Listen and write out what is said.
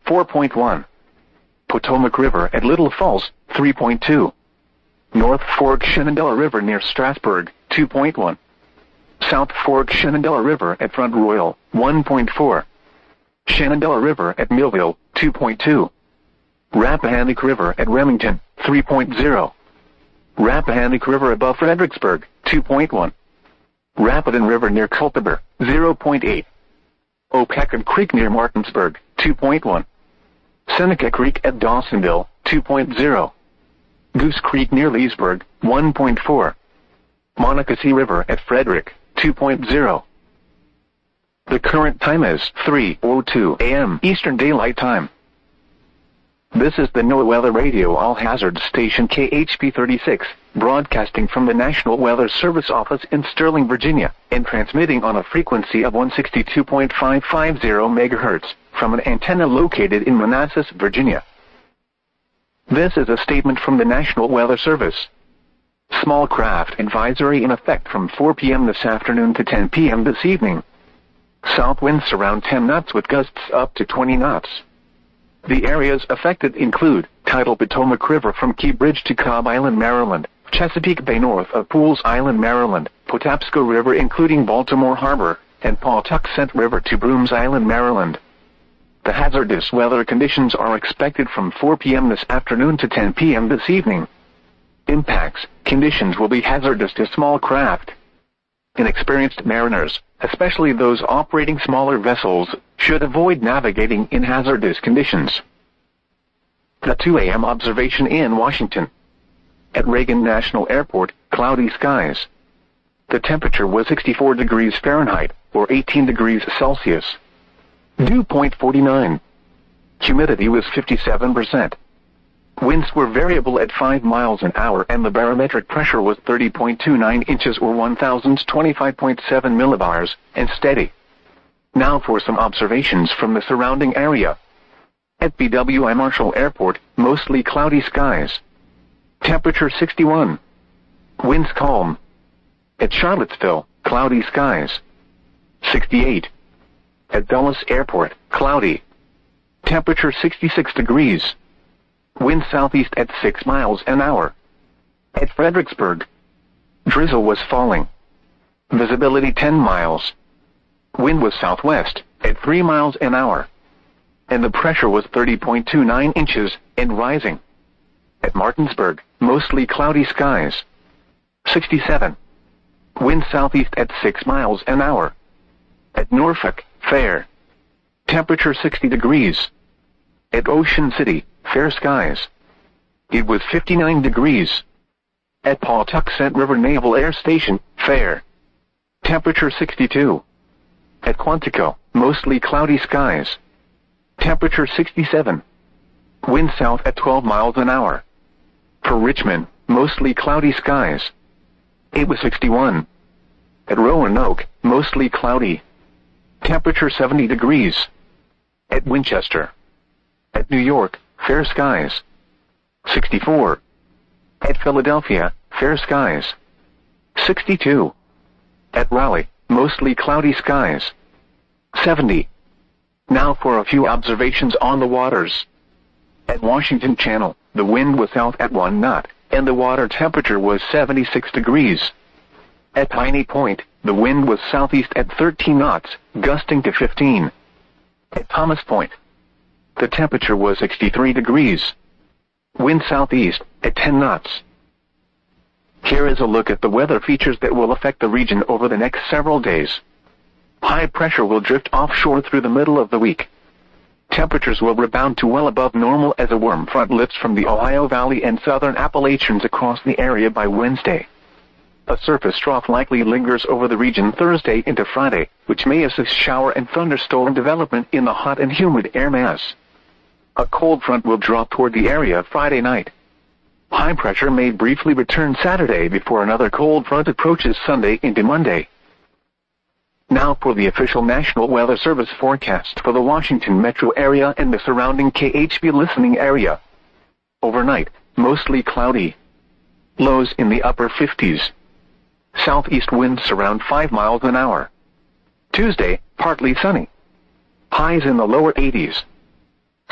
4.1. Potomac River at Little Falls, 3.2. North Fork Shenandoah River near Strasburg, 2.1. South Fork Shenandoah River at Front Royal, 1.4. Shenandoah River at Millville, 2.2. Rappahannock River at Remington, 3.0. Rappahannock River above Fredericksburg, 2.1. Rapidan River near Culpeper, 0.8. Opecon Creek near Martinsburg, 2.1. Seneca Creek at Dawsonville, 2.0. Goose Creek near Leesburg, 1.4. Monocacy River at Frederick, 2.0. The current time is 3:02 a.m. Eastern Daylight Time. This is the NOAA Weather Radio All-Hazard Station KHP 36, broadcasting from the National Weather Service office in Sterling, Virginia, and transmitting on a frequency of 162.550 MHz from an antenna located in Manassas, Virginia. This is a statement from the National Weather Service. Small craft advisory in effect from 4 p.m. this afternoon to 10 p.m. this evening. South winds around 10 knots with gusts up to 20 knots. The areas affected include tidal Potomac River from Key Bridge to Cobb Island, Maryland, Chesapeake Bay north of Pools Island, Maryland, Patapsco River including Baltimore Harbor, and Pawtuxet River to Brooms Island, Maryland. The hazardous weather conditions are expected from 4 p.m. this afternoon to 10 p.m. this evening. Impacts, conditions will be hazardous to small craft. Inexperienced mariners, especially those operating smaller vessels, should avoid navigating in hazardous conditions. The 2 a.m. observation in Washington. At Reagan National Airport, cloudy skies. The temperature was 64 degrees Fahrenheit, or 18 degrees Celsius. Dew point 49. Humidity was 57%. Winds were variable at 5 miles an hour and the barometric pressure was 30.29 inches or 1025.7 millibars, and steady. Now for some observations from the surrounding area. At BWI Marshall Airport, mostly cloudy skies. Temperature 61. Winds calm. At Charlottesville, cloudy skies. 68. At Dulles Airport, cloudy. Temperature 66 degrees. Wind southeast at 6 miles an hour. At Fredericksburg, drizzle was falling. Visibility 10 miles. Wind was southwest at 3 miles an hour. And the pressure was 30.29 inches and rising. At Martinsburg, mostly cloudy skies. 67. Wind southeast at 6 miles an hour. At Norfolk, fair. Temperature 60 degrees. At Ocean City, fair skies. It was 59 degrees. At Pawtuxet River Naval Air Station, fair. Temperature 62. At Quantico, mostly cloudy skies. Temperature 67. Wind south at 12 miles an hour. For Richmond, mostly cloudy skies. It was 61. At Roanoke, mostly cloudy. Temperature 70 degrees. At Winchester. At New York, fair skies. 64. At Philadelphia, fair skies. 62. At Raleigh, mostly cloudy skies. 70. Now for a few observations on the waters. At Washington Channel, the wind was south at 1 knot, and the water temperature was 76 degrees. At Piney Point, the wind was southeast at 13 knots, gusting to 15. At Thomas Point, the temperature was 63 degrees. Wind southeast at 10 knots. Here is a look at the weather features that will affect the region over the next several days. High pressure will drift offshore through the middle of the week. Temperatures will rebound to well above normal as a warm front lifts from the Ohio Valley and southern Appalachians across the area by Wednesday. A surface trough likely lingers over the region Thursday into Friday, which may assist shower and thunderstorm development in the hot and humid air mass. A cold front will drop toward the area Friday night. High pressure may briefly return Saturday before another cold front approaches Sunday into Monday. Now for the official National Weather Service forecast for the Washington metro area and the surrounding KHB listening area. Overnight, mostly cloudy. Lows in the upper 50s. Southeast winds around 5 miles an hour. Tuesday, partly sunny. Highs in the lower 80s.